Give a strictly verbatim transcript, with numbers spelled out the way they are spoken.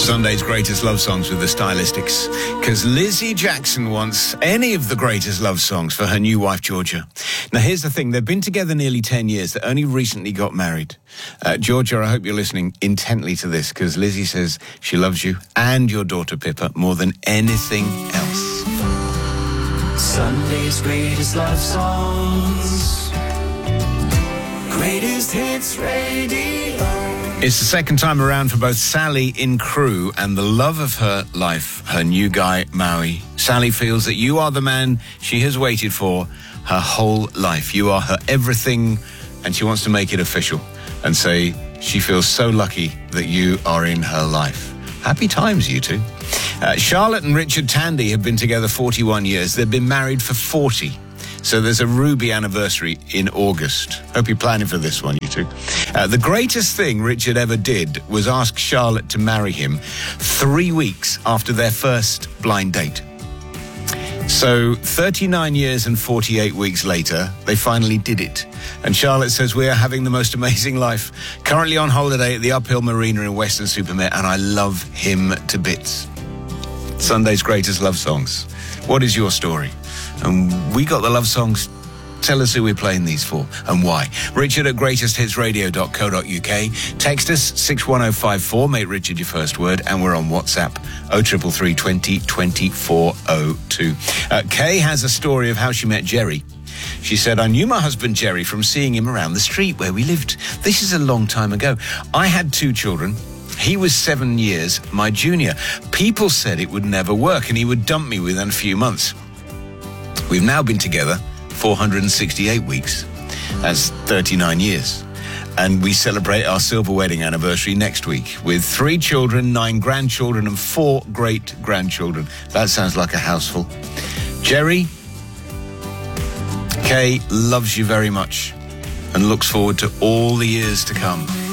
Sunday's greatest love songs with the Stylistics, because Lizzie Jackson wants any of the greatest love songs for her new wife, Georgia. Now, here's the thing. They've been together nearly ten years. They only recently got married. Uh, Georgia, I hope you're listening intently to this, because Lizzie says she loves you and your daughter, Pippa, more than anything else. Sunday's greatest love songs. Greatest hits radio. It's the second time around for both Sally in Crewe and the love of her life, her new guy, Maui. Sally feels that you are the man she has waited for her whole life. You are her everything, and she wants to make it official and say she feels so lucky that you are in her life. Happy times, you two. Uh, Charlotte and Richard Tandy have been together forty-one years. They've been married for forty. So there's a Ruby anniversary in August. Hope you're planning for this one, you two. Uh, the greatest thing Richard ever did was ask Charlotte to marry him three weeks after their first blind date. So thirty-nine years and forty-eight weeks later, they finally did it. And Charlotte says, we are having the most amazing life. Currently on holiday at the Uphill Marina in Weston-super-Mare, and I love him to bits. Sunday's greatest love songs. What is your story? And we got the love songs. Tell us who we're playing these for and why. Richard at greatest hits radio dot co dot uk. Text us six one oh five four. Make Richard your first word. And we're on WhatsApp oh three three three, twenty, twenty-four oh two. Uh, Kay has a story of how she met Jerry. She said, I knew my husband Jerry from seeing him around the street where we lived. This is a long time ago. I had two children. He was seven years my junior. People said it would never work and he would dump me within a few months. We've now been together four hundred sixty-eight weeks. That's thirty-nine years. And we celebrate our silver wedding anniversary next week with three children, nine grandchildren, and four great-grandchildren. That sounds like a house full. Jerry, Kay loves you very much and looks forward to all the years to come.